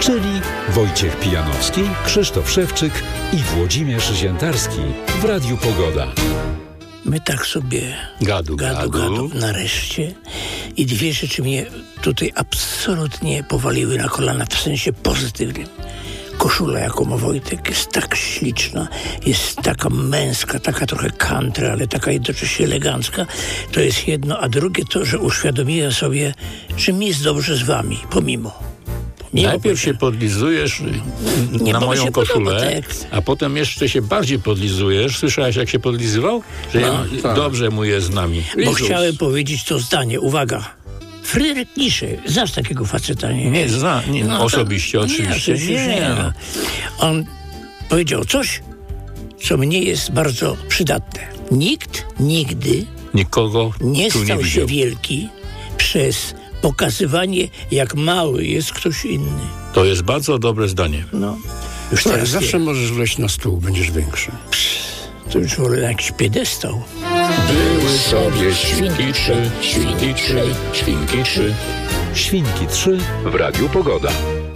czyli Wojciech Pijanowski, Krzysztof Szewczyk i Włodzimierz Ziętarski w Radiu Pogoda. My tak sobie gadu nareszcie i dwie rzeczy mnie tutaj absolutnie powaliły na kolana w sensie pozytywnym. Koszula, jaką ma Wojtek, jest tak śliczna, jest taka męska, taka trochę country, ale taka jednocześnie elegancka. To jest jedno, a drugie to, że uświadomiłem sobie, że mi jest dobrze z wami, pomimo. Najpierw się podlizujesz na moją koszulę, a potem jeszcze się bardziej podlizujesz. Słyszałeś, jak się podlizywał? Że dobrze mu jest z nami. Bo chciałem powiedzieć to zdanie. Uwaga. Fryderyk Nietzsche. Znasz takiego faceta? Nie, osobiście, oczywiście. Nie. On powiedział coś, co mnie jest bardzo przydatne. Nikt nigdy nikogo nie tu stał nie się wielki przez pokazywanie, jak mały jest ktoś inny. To jest bardzo dobre zdanie. Już teraz zawsze możesz wleźć na stół, będziesz większy. To już wolę na jakiś piedestał. Były sobie świnki trzy, świnki trzy, świnki trzy. Świnki 3 w Radiu Pogoda.